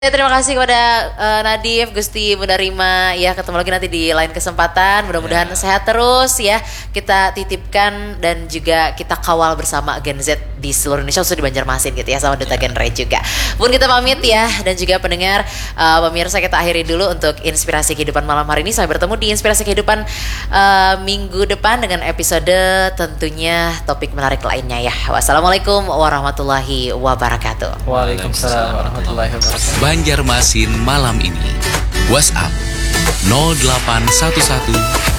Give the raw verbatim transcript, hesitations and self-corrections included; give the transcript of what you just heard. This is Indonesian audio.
Ya, terima kasih kepada uh, Nadif, Gusti, Bunda Rima. Ya, ketemu lagi nanti di lain kesempatan. Mudah-mudahan yeah. sehat terus ya. Kita titipkan dan juga kita kawal bersama Gen Z di seluruh Indonesia, khususnya di Banjarmasin gitu ya, sama Duta yeah. Genre juga. Pun kita pamit ya, dan juga pendengar, uh, pemirsa, kita akhiri dulu untuk Inspirasi Kehidupan malam hari ini. Sampai bertemu di Inspirasi Kehidupan uh, minggu depan dengan episode tentunya topik menarik lainnya ya. Wassalamualaikum warahmatullahi wabarakatuh. Waalaikumsalam warahmatullahi wabarakatuh. Banjarmasin malam ini. WhatsApp nol delapan satu satu